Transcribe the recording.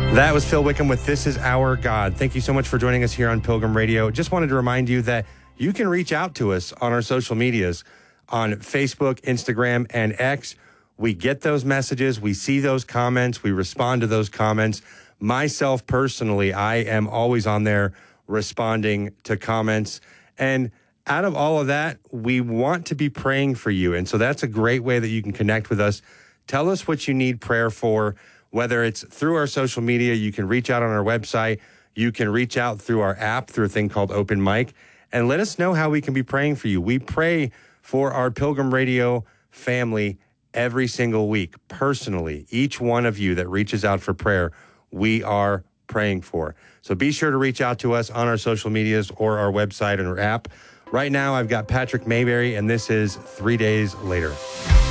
That was Phil Wickham with This Is Our God. Thank you so much for joining us here on Pilgrim Radio. Just wanted to remind you that you can reach out to us on our social medias on Facebook, Instagram, and X. We get those messages. We see those comments. We respond to those comments. Myself, personally, I am always on there responding to comments. And out of all of that, we want to be praying for you. And so that's a great way that you can connect with us. Tell us what you need prayer for. Whether it's through our social media, you can reach out on our website. You can reach out through our app, through a thing called Open Mic, and let us know how we can be praying for you. We pray for our Pilgrim Radio family every single week, personally. Each one of you that reaches out for prayer, we are praying for. So be sure to reach out to us on our social medias or our website and our app. Right now, I've got Patrick Mayberry, and this is 3 Days Later.